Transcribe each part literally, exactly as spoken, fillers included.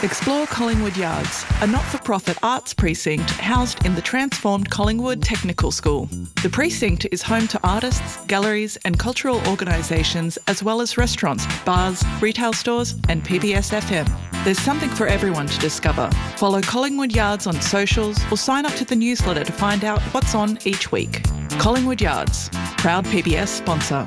Explore Collingwood Yards, a not-for-profit arts precinct housed in the transformed Collingwood Technical School. The precinct is home to artists, galleries and cultural organisations, as well as restaurants, bars, retail stores and P B S F M. There's something for everyone to discover. Follow Collingwood Yards on socials or sign up to the newsletter to find out what's on each week. Collingwood Yards, proud P B S sponsor.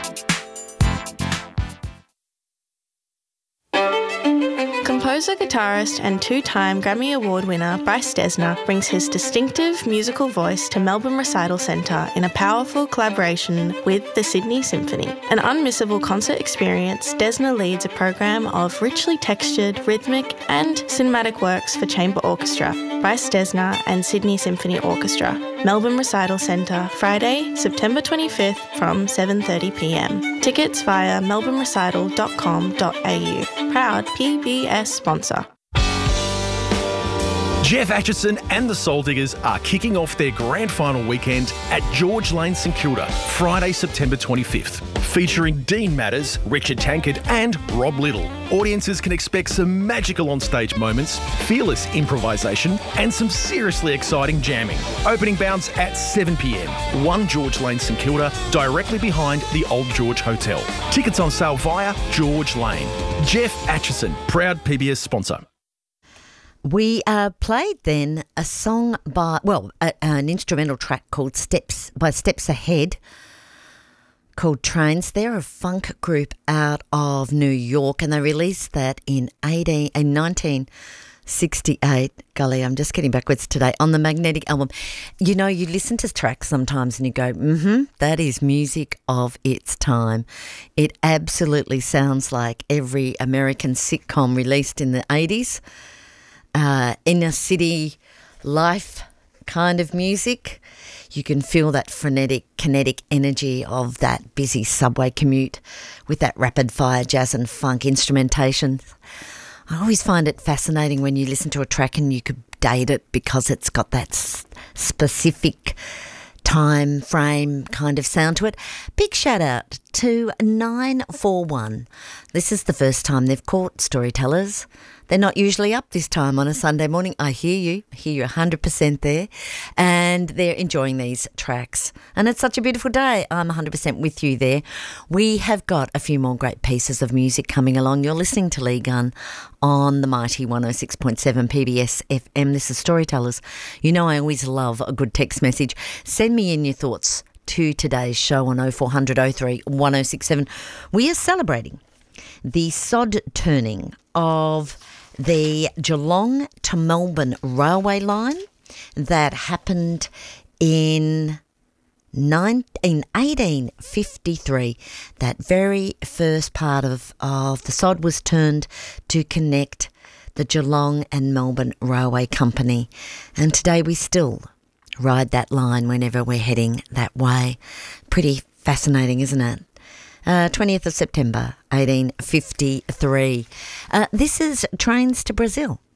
Composer, guitarist and two-time Grammy Award winner Bryce Dessner brings his distinctive musical voice to Melbourne Recital Centre in a powerful collaboration with the Sydney Symphony. An unmissable concert experience, Dessner leads a program of richly textured, rhythmic and cinematic works for chamber orchestra, Bryce Dessner and Sydney Symphony Orchestra. Melbourne Recital Centre, Friday, September twenty-fifth from seven thirty p m. Tickets via melbourne recital dot com dot a u. Proud P B S sponsor. Jeff Atchison and the Soul Diggers are kicking off their grand final weekend at George Lane St Kilda, Friday, September twenty-fifth, featuring Dean Matters, Richard Tankard and Rob Little. Audiences can expect some magical on-stage moments, fearless improvisation and some seriously exciting jamming. Opening bounds at seven p m, one George Lane St Kilda, directly behind the Old George Hotel. Tickets on sale via George Lane. Jeff Atchison, proud P B S sponsor. We uh, played then a song by, well, a, an instrumental track called Steps by Steps Ahead, called Trains. They're a funk group out of New York, and they released that in eighteen in nineteen sixty-eight. Golly, I'm just getting backwards today. On the Magnetic album. You know, you listen to tracks sometimes and you go, mm-hmm, that is music of its time. It absolutely sounds like every American sitcom released in the eighties. Uh, inner city life kind of music. You can feel that frenetic, kinetic energy of that busy subway commute with that rapid fire jazz and funk instrumentation. I always find it fascinating when you listen to a track and you could date it because it's got that s- specific time frame kind of sound to it. Big shout out to nine four one. This is the first time they've caught Storytellers. They're not usually up this time on a Sunday morning. I hear you. I hear you one hundred percent there. And they're enjoying these tracks. And it's such a beautiful day. I'm one hundred percent with you there. We have got a few more great pieces of music coming along. You're listening to Lee Gunn on the mighty one oh six point seven P B S F M. This is Storytellers. You know I always love a good text message. Send me in your thoughts to today's show on oh four hundred oh three one oh six seven. We are celebrating the sod turning of the Geelong to Melbourne railway line that happened in nine, in eighteen fifty-three. That very first part of, of the sod was turned to connect the Geelong and Melbourne Railway Company. And today we still ride that line whenever we're heading that way. Pretty fascinating, isn't it? Uh, twentieth of September, eighteen fifty-three. Uh, this is Trains to Brazil.